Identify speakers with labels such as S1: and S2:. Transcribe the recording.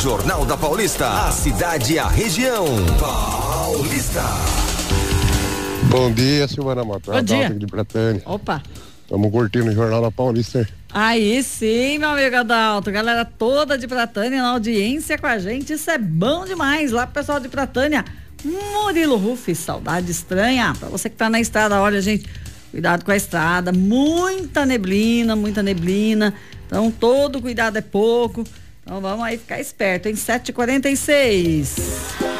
S1: Jornal da Paulista, a cidade e a região. Paulista.
S2: Bom dia, Silvana Mota.
S3: Bom dia.
S2: De Bratânia.
S3: Opa.
S2: Estamos curtindo o Jornal da Paulista.
S3: Aí sim, meu amigo Adalto, galera toda de Pratânia na audiência com a gente, isso é bom demais, lá pro pessoal de Pratânia, Murilo Rufi, saudade estranha, pra você que tá na estrada, olha gente, cuidado com a estrada, muita neblina, então todo cuidado é pouco, então vamos aí ficar esperto, em 7h46.